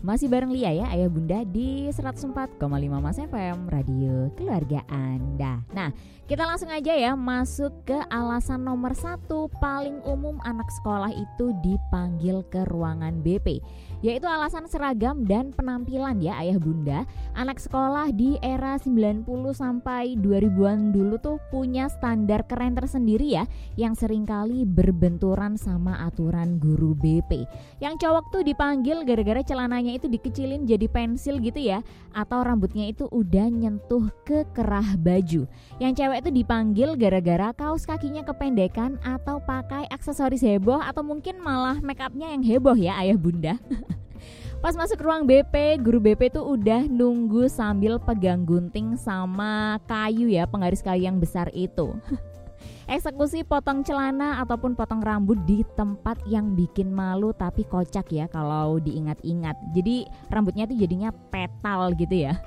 Masih bareng Lia ya, Ayah Bunda di 104,5 Mas FM, Radio Keluarga Anda. Nah, kita langsung aja ya masuk ke alasan nomor 1 paling umum anak sekolah itu dipanggil ke ruangan BP, yaitu alasan seragam dan penampilan ya Ayah Bunda. Anak sekolah di era 90 sampai 2000-an dulu tuh punya standar keren tersendiri ya, yang seringkali berbenturan sama aturan guru BP. Yang cowok tuh dipanggil gara-gara celananya itu dikecilin jadi pensil gitu ya, atau rambutnya itu udah nyentuh ke kerah baju. Yang cewek itu dipanggil gara-gara kaos kakinya kependekan atau pakai aksesoris heboh, atau mungkin malah make upnya yang heboh ya Ayah Bunda. Pas masuk ruang BP, guru BP tuh udah nunggu sambil pegang gunting sama kayu ya, penggaris kayu yang besar itu. Eksekusi potong celana ataupun potong rambut di tempat yang bikin malu tapi kocak ya kalau diingat-ingat. Jadi rambutnya tuh jadinya petal gitu ya.